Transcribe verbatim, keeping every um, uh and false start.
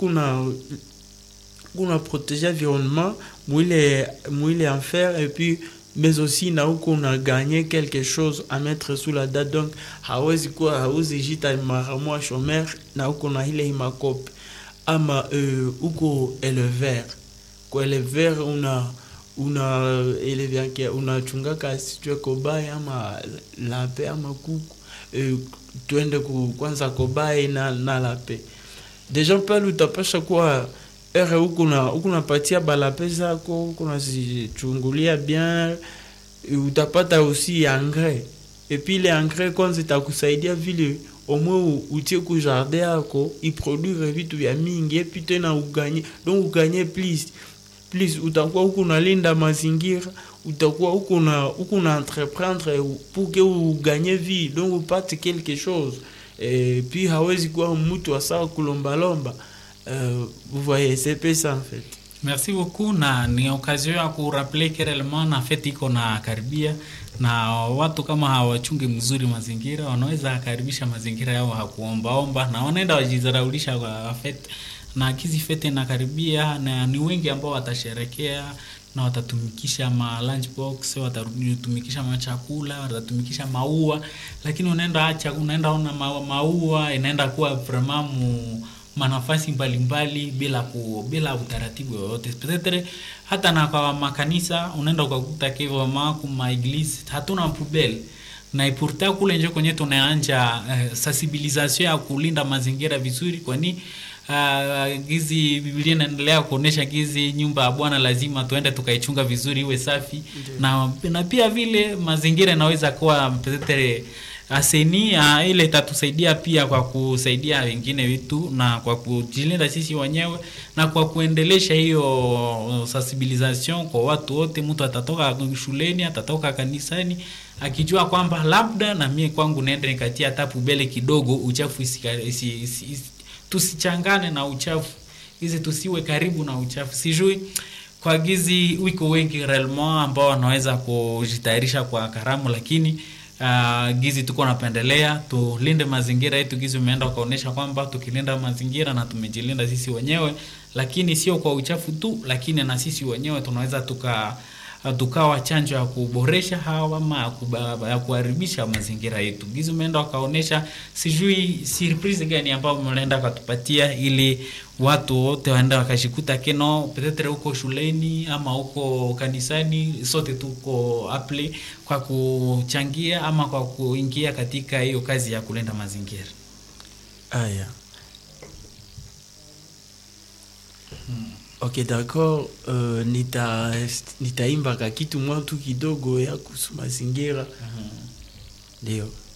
kuna kuna protéger l'environnement, mouiller mouiller en faire et puis mais aussi na qu'on a gagné quelque chose à mettre sous la date. Donc hawezi kwa hauzi jita maramoa chômeur na qu'on a ile himakop ama euh, uko éleveur kwa éleveur una una éleveur qui una chunga kasi tu kobai ama lape ama kuku euh, tuende ku kwanza kobai na na lape déjà pale utapasha kwa ere ukuna ukuna patia balape zako kuna zichungulia bien utapata aussi engrais et puis les engrais kwanza itakusaidia vile au moins utie ku jardin yako i produire vitu vya mingi et puis tena uganye donc uganye plus plus utakuwa huko unalinda mazingira utakuwa huko na huko na entreprendre pour que uganye vie donc upate quelque chose et puis hawezi kuwa mtu asa kulomba lomba. Euh, vous voyez, c'est ça en fait. Merci beaucoup na ni occasion ya ku rappeler que réellement na fête iko na karibia na watu kama hawachungi mzuri mazingira wanaweza karibisha mazingira yao hakuomba omba na wanaenda wajizaraulisha kwa fête na kizi fête na karibia na ni wengi ambao watasherekea na watatumikisha ma lunchbox watatumikisha machakula watatumikisha maua lakini unaenda acha unaenda ona maua inaenda kuwa vraiment manafasi mbalimbali bila ku bila utaratibu wote peut-être hata na kwa makanisa unaenda ukakuta kevo maku maeglise hatuna poubelle na ipurta kule nje kwenye tunaanja uh, sensibilisation ya kulinda mazingira vizuri kwani uh, gizi Biblia inaendelea kuonesha gizi nyumba ya Bwana lazima tuende tukaichunga vizuri iwe safi na, na pia vile mazingira yanaweza kuwa peut-être aseni uh, ile itatusaidia pia kwa kusaidia wengine vitu na kwa kujilinda sisi wenyewe na kwa kuendelesha hiyo sensibilisation kwa watu wote. Mtu atatoka shuleni atatoka kanisani akijua kwamba labda na mimi kwangu naenda nikatia hata pubele kidogo uchafu isi, isi, isi, isi, tusichangane na uchafu hizi tusiwe karibu na uchafu. Sijui kwa gizi wiko wengi realement ambao wanaweza kujitayarisha kwa karamu lakini Uh, gizi tuko napendelea tulinde mazingira yetu. Gizi umeenda ukaonesha kwamba tukilinda mazingira na tumejilinda sisi wenyewe lakini sio kwa uchafu tu lakini na sisi wenyewe tunaweza tuka tukawa chanjo ya kuboresha hawa ama ya kuharibisha mazingira yetu. Gizi umeenda ukaonesha sijui surprise gani ambayo mnaenda kutupatia ili watu wote waenda wakashikuta keno peut-être huko shuleni ama huko kanisani sote tuko appelé kwa kuchangia ama kwa kuingia katika hiyo kazi ya kulinda mazingira. Aya. Hmm. Ok, d'accord. Uh, nita nitaimba kitu mwa tu kidogo ya kuhusu mazingira. Mhm. Ndio.